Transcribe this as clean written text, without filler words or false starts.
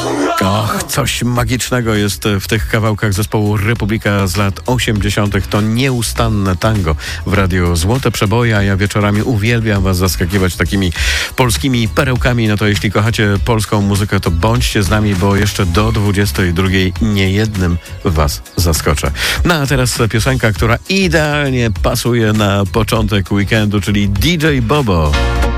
Och, coś magicznego jest w tych kawałkach zespołu Republika z lat 80. To nieustanne tango w radiu Złote Przeboje, a ja wieczorami uwielbiam was zaskakiwać takimi polskimi perełkami. No to jeśli kochacie polską muzykę, to bądźcie z nami, bo jeszcze do 22 niejednym was zaskoczę. No a teraz piosenka, która idealnie pasuje na początek weekendu, czyli DJ Bobo.